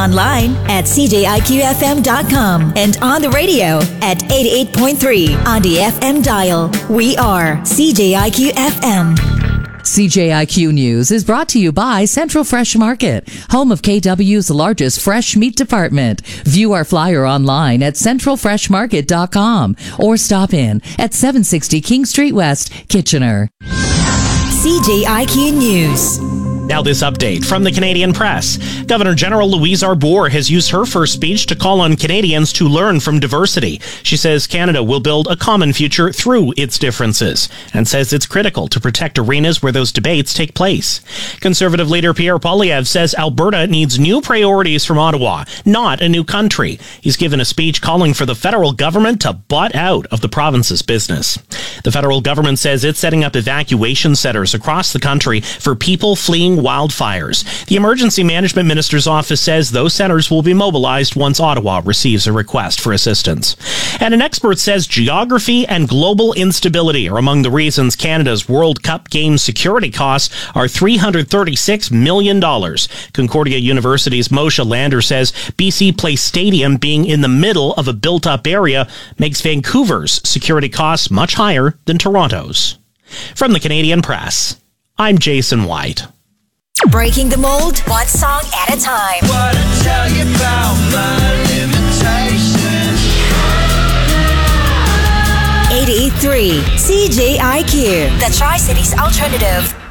online at cjiqfm.com, and on the radio at 88.3 on the FM dial. We are CJIQ FM. CJIQ News is brought to you by Central Fresh Market, home of KW's largest fresh meat department. View our flyer online at centralfreshmarket.com or stop in at 760 King Street West, Kitchener. CJIQ News. Now this update from the Canadian Press. Governor General Louise Arbour has used her first speech to call on Canadians to learn from diversity. She says Canada will build a common future through its differences, and says it's critical to protect arenas where those debates take place. Conservative leader Pierre Poilievre says Alberta needs new priorities from Ottawa, not a new country. He's given a speech calling for the federal government to butt out of the province's business. The federal government says it's setting up evacuation centers across the country for people fleeing wildfires. The Emergency Management Minister's office says those centers will be mobilized once Ottawa receives a request for assistance. And an expert says geography and global instability are among the reasons Canada's World Cup game security costs are $336 million. Concordia University's Moshe Lander says BC Place Stadium being in the middle of a built-up area makes Vancouver's security costs much higher than Toronto's. From the Canadian Press, I'm Jason White. Breaking the mold, one song at a time. What I tell you about my limitations. 88.3 CJIQ, the Tri-Cities Alternative.